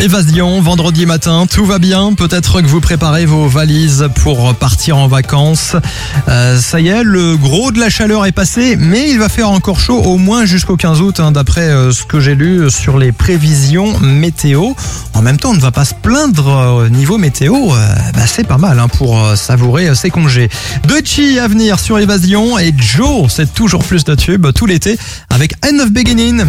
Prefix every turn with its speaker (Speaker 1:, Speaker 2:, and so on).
Speaker 1: Évasion, vendredi matin, tout va bien. Peut-être que vous préparez vos valises pour partir en vacances. Ça y est, le gros de la chaleur est passé, mais il va faire encore chaud au moins jusqu'au 15 août, d'après ce que j'ai lu sur les prévisions météo. En même temps, on ne va pas se plaindre niveau météo. C'est pas mal pour savourer ses congés. Doechii à venir sur Évasion et Joe, c'est toujours plus de tubes tout l'été avec End of Beginning.